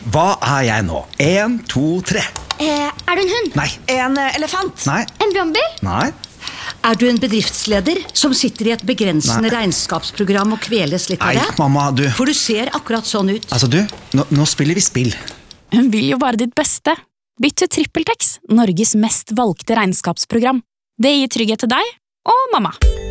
Hva er jeg nå? 1, 2, 3. Er du en hund? Nei. En elefant? Nei. En brannbil? Nei. Er du en bedriftsleder som sitter i et begrensende regnskapsprogram og kveles litt av Nei, det? mamma, du. For du ser akkurat sånn ut. Altså, du, nå spiller vi spill. Hun vil jo bare ditt beste. Bytt til TrippelTex, Norges mest valgte regnskapsprogram. Det gir trygghet til deg og mamma.